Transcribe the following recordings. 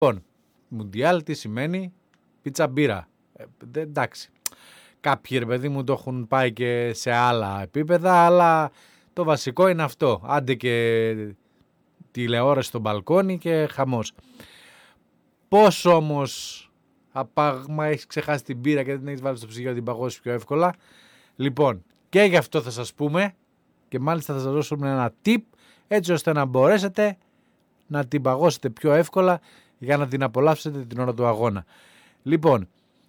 Λοιπόν, Μουντιάλ τι σημαίνει? Πίτσα μπύρα. Εντάξει. Κάποιοι ρε παιδί μου το έχουν πάει και σε άλλα επίπεδα, αλλά το βασικό είναι αυτό. Άντε και τηλεόραση στο μπαλκόνι και χαμός. Πώς όμως, μα έχεις ξεχάσει την μπύρα και δεν την έχεις βάλει στο ψυγείο να την παγώσεις πιο εύκολα? Λοιπόν, και γι' αυτό θα σας πούμε και μάλιστα θα σας δώσουμε ένα tip έτσι ώστε να μπορέσετε να την παγώσετε πιο εύκολα για να την απολαύσετε την ώρα του αγώνα. Λοιπόν,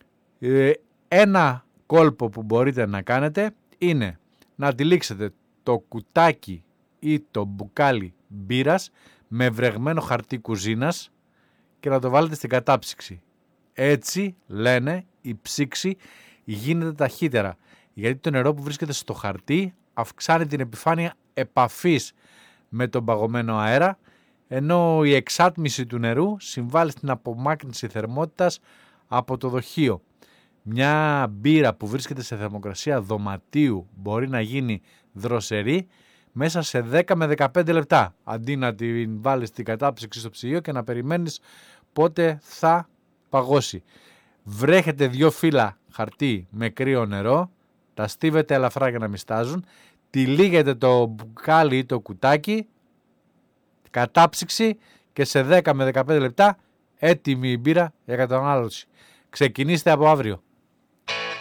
ένα κόλπο που μπορείτε να κάνετε είναι να τυλίξετε το κουτάκι ή το μπουκάλι μπύρας με βρεγμένο χαρτί κουζίνας και να το βάλετε στην κατάψυξη. Έτσι, λένε, η ψήξη γίνεται ταχύτερα, γιατί το νερό που βρίσκεται στο χαρτί αυξάνει την επιφάνεια επαφής με τον παγωμένο αέρα, ενώ η εξάτμιση του νερού συμβάλλει στην απομάκρυνση θερμότητας από το δοχείο. Μια μπύρα που βρίσκεται σε θερμοκρασία δωματίου μπορεί να γίνει δροσερή μέσα σε 10 με 15 λεπτά, αντί να την βάλεις στην κατάψυξη στο ψυγείο και να περιμένεις πότε θα παγώσει. Βρέχετε 2 φύλλα χαρτί με κρύο νερό, τα στίβετε ελαφρά για να μην στάζουν, τυλίγετε το μπουκάλι ή το κουτάκι, κατάψυξη και σε 10 με 15 λεπτά έτοιμη η μπύρα για κατανάλωση. Ξεκινήστε από αύριο.